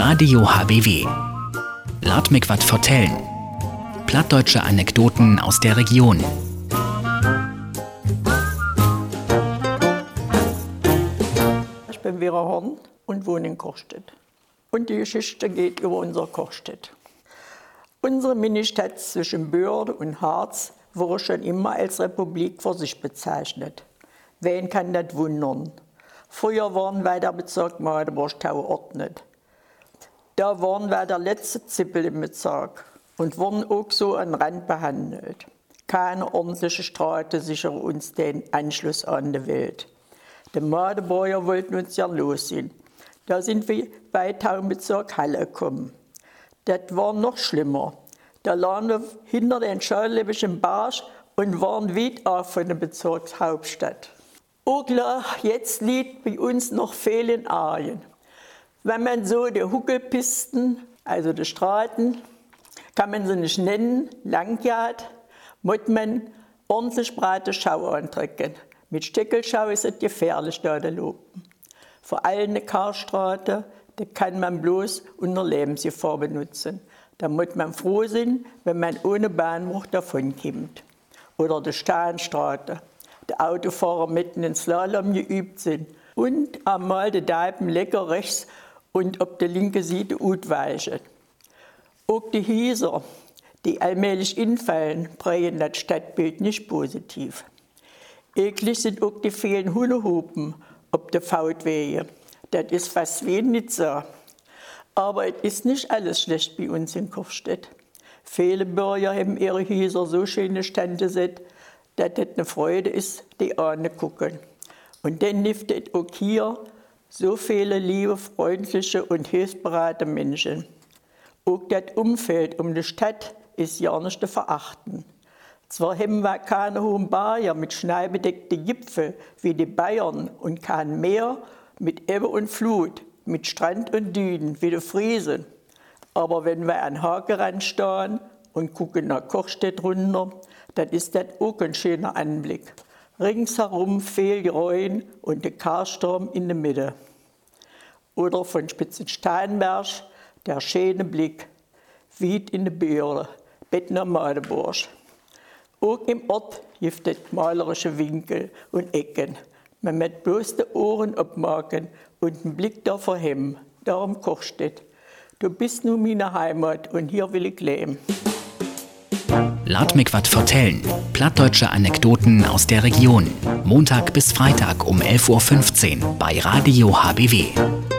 Radio HBW. Lad mich wat vertellen. Plattdeutsche Anekdoten aus der Region. Ich bin Vera Horn und wohne in Kochstedt. Und die Geschichte geht über unser Kochstedt. Unsere Ministadt zwischen Börde und Harz wurde schon immer als Republik für sich bezeichnet. Wen kann das wundern? Früher waren wir der Bezirk Magdeburg-Tau geordnet. Da waren wir der letzte Zippel im Bezirk und wurden auch so an Rand behandelt. Keine ordentliche Straße sichere uns den Anschluss an die Welt. Die Magdeburger wollten uns ja losziehen. Da sind wir bei Taubenbezirk Halle gekommen. Das war noch schlimmer. Da lagen wir hinter den Schallebischen Berg und waren weit ab von der Bezirkshauptstadt. Auch klar, jetzt liegt bei uns noch fehlen Arien. Wenn man so die Huckelpisten, also die Straßen, kann man sie nicht nennen, Langjahrt, muss man ordentlich breite Schau antrecken. Mit Steckelschau ist es gefährlich, da zu laufen. Vor allem die Karstraße, die kann man bloß unter Lebensgefahr benutzen. Da muss man froh sein, wenn man ohne Bahnbruch davonkommt. Oder die Steinstraße, die Autofahrer mitten in Slalom geübt sind. Und einmal die Deipen lecker rechts und auf der linken Seite ausweichen. Auch die Häuser, die allmählich infallen, prägen das Stadtbild nicht positiv. Eklig sind auch die vielen Hundehupen auf der Fahrtwege. Das ist fast wie in Nizza. Aber es ist nicht alles schlecht bei uns in Kochstedt. Viele Bürger haben ihre Häuser so schöne Stände gesetzt, dass es eine Freude ist, die anzugucken. Und dann gibt es auch hier so viele liebe, freundliche und hilfsbereite Menschen. Auch das Umfeld um die Stadt ist ja nicht zu verachten. Zwar haben wir keine hohen Berge mit schneebedeckten Gipfeln wie die Bayern und kein Meer mit Ebbe und Flut, mit Strand und Dünen wie die Friesen. Aber wenn wir an Hagerand stehen und gucken nach Kochstedt runter, dann ist das auch ein schöner Anblick. Ringsherum viel Reuen und der Karsturm in der Mitte. Oder von Spitzensteinberg der schöne Blick, weit in die Börde, Bettner Magdeburg. Auch im Ort gibt es malerische Winkel und Ecken. Man muss bloß die Ohren abmachen und einen Blick davor haben. Darum Kochstedt. Du bist nun meine Heimat und hier will ich leben. Lad mich wat vertellen. Plattdeutsche Anekdoten aus der Region. Montag bis Freitag um 11:15 Uhr bei Radio HBW.